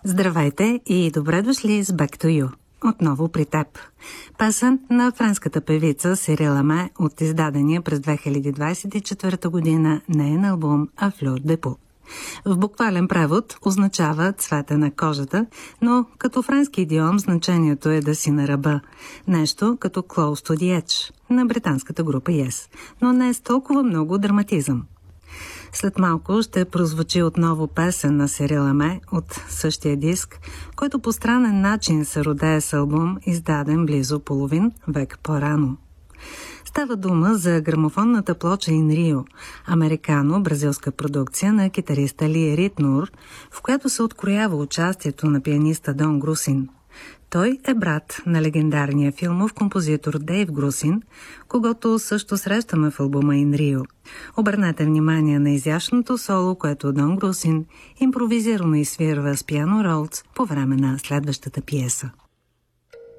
Здравейте и добре дошли с Back to You. Отново при теб. Песен на френската певица Сирил Аме от издадения през 2024 година неин албум Fleur de Peau. В буквален превод означава цвете на кожата, но като френски идиом значението е да си на ръба. Нещо като Close to the Edge на британската група Yes, но не с толкова много драматизъм. След малко ще прозвучи отново песен на Сирил Аме от същия диск, който по странен начин се родее с албум, издаден близо половин век по-рано. Става дума за грамофонната плоча In Rio, американо-бразилска продукция на китариста Ли Ритнур, в която се откроява участието на пианиста Дон Грусин. Той е брат на легендарния филмов композитор Дейв Грусин, когото също срещаме в албума In Rio. Обърнете внимание на изящното соло, което Дон Грусин импровизирано изсвирва с пиано ролц по време на следващата пиеса.